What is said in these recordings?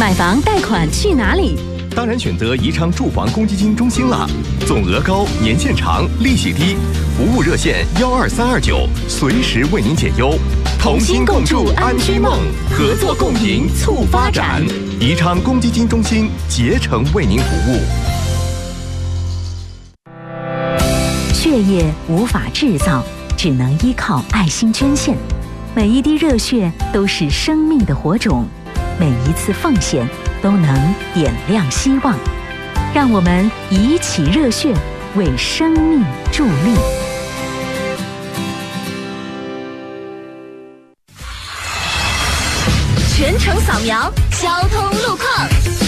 买房贷款去哪里？ 当然选择宜昌住房公积金中心了，总额高，年限长，利息低，服务热线12329，随时为您解忧。同心共筑安居梦，合作共赢促发展。宜昌公积金中心竭诚为您服务。 血液无法制造，只能依靠爱心捐献。每一滴热血都是生命的火种，每一次奉献都能点亮希望。让我们一起热血，为生命助力。全程扫描交通路况。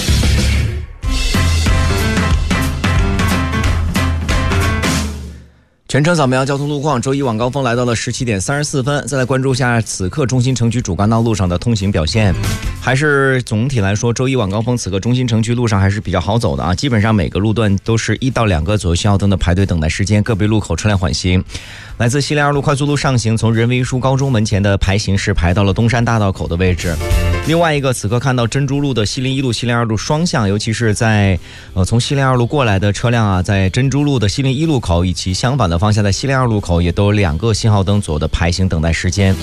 全程扫描交通路况，周一晚高峰来到了17点34分。再来关注一下此刻中心城区主干道路上的通行表现。还是总体来说，周一晚高峰此刻中心城区路上还是比较好走的啊，基本上每个路段都是1到2个左右信号灯的排队等待时间，个别路口车辆缓行。来自西陵2路快速路上行，从人文书高中门前的排行是排到了东山大道口的位置。另外一个，此刻看到珍珠路的西陵1路、西陵2路双向，尤其是在从西陵2路过来的车辆啊，在珍珠路的西陵1路口以及相反的方向在西陵2路口也都有2个信号灯左右的排行等待时间。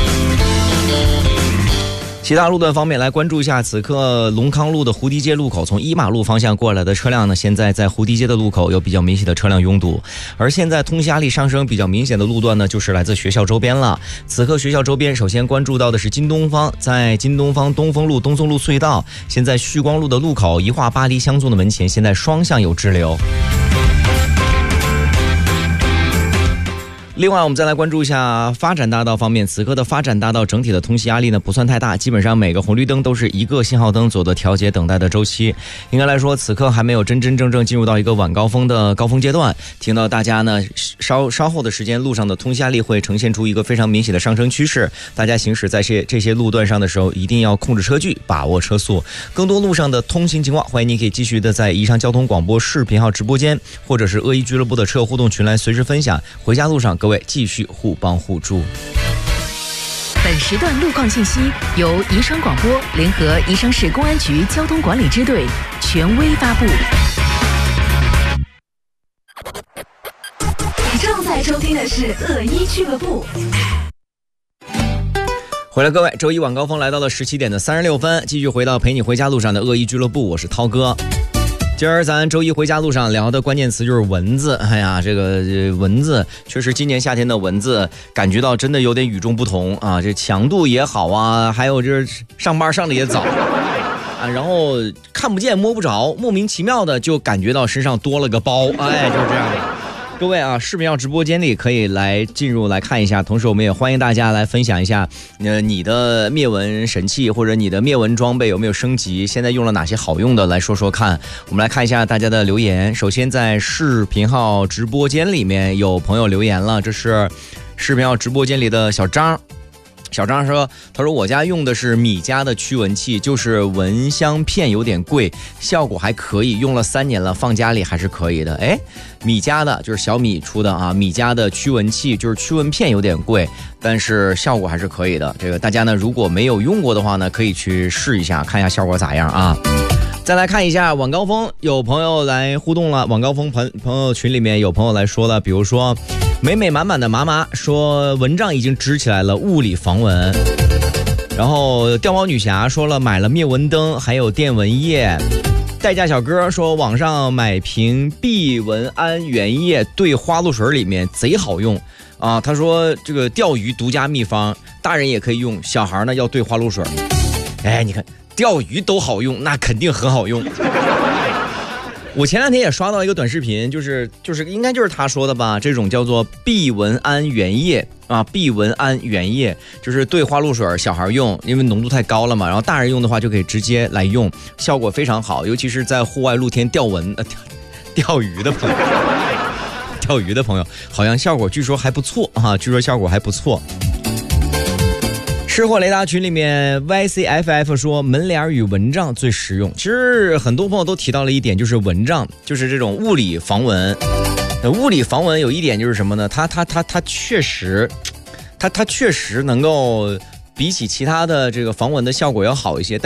其他路段方面来关注一下，此刻龙康路的胡迪街路口，从1马路方向过来的车辆呢，现在在胡迪街的路口有比较明显的车辆拥堵。而现在通行压力上升比较明显的路段呢，就是来自学校周边了。此刻学校周边首先关注到的是金东方，在金东方东风路、东松路隧道，现在旭光路的路口宜化巴黎香综的门前，现在双向有滞留。另外我们再来关注一下发展大道方面，此刻的发展大道整体的通行压力呢不算太大，基本上每个红绿灯都是1个信号灯左右的调节等待的周期。应该来说此刻还没有真正进入到一个晚高峰的高峰阶段，听到大家呢稍后的时间路上的通行压力会呈现出一个非常明显的上升趋势，大家行驶在这些路段上的时候一定要控制车距，把握车速。更多路上的通行情况，欢迎你可以继续的在宜昌交通广播视频号直播间或者是恶意俱乐部的车友互动群来随时分享。回家路上各位继续互帮互助。 本时段路况信息由宜昌广播联合宜昌市公安局交通管理支队权威发布。你正在收听的是恶意俱乐部。 回来各位，周一晚高峰来到了17点36分，继续回到陪你回家路上的恶意俱乐部，我是涛哥。今儿咱周一回家路上聊的关键词就是蚊子。哎呀，这个蚊子确实今年夏天的蚊子感觉到真的有点与众不同啊，这强度也好啊，还有就是上班上的也早啊，然后看不见摸不着，莫名其妙的就感觉到身上多了个包，哎，就是这样的。各位啊，视频号直播间里可以来进入来看一下，同时我们也欢迎大家来分享一下你的灭蚊神器或者你的灭蚊装备有没有升级，现在用了哪些好用的，来说说看。我们来看一下大家的留言。首先在视频号直播间里面有朋友留言了，这是视频号直播间里的小张。小张说，他说我家用的是米家的驱蚊器，就是蚊香片有点贵，效果还可以，用了3年了，放家里还是可以的。哎，米家的就是小米出的啊，米家的驱蚊器就是驱蚊片有点贵，但是效果还是可以的。这个大家呢如果没有用过的话呢，可以去试一下，看一下效果咋样啊。再来看一下晚高峰，有朋友来互动了。晚高峰朋友群里面有朋友来说了，比如说美美满满的妈妈说蚊帐已经支起来了，物理防蚊。然后掉毛女侠说了买了灭蚊灯还有电蚊液。代驾小哥说网上买瓶避蚊胺原液兑花露水里面贼好用啊，他说这个钓鱼独家秘方，大人也可以用，小孩呢要兑花露水。哎，你看钓鱼都好用，那肯定很好用。我前2天也刷到一个短视频，就是应该就是他说的吧，这种叫做避蚊胺原液啊，避蚊胺原液就是兑花露水，小孩用，因为浓度太高了嘛，然后大人用的话就可以直接来用，效果非常好，尤其是在户外露天钓鱼的朋友，钓鱼的朋友好像效果据说还不错啊，据说效果还不错。吃货雷达群里面 YCFF 说门帘与蚊帐最实用。其实很多朋友都提到了一点，就是蚊帐，就是这种物理防蚊。物理防蚊有一点就是什么呢？它确实能够比起其他的这个防蚊的效果要好一些。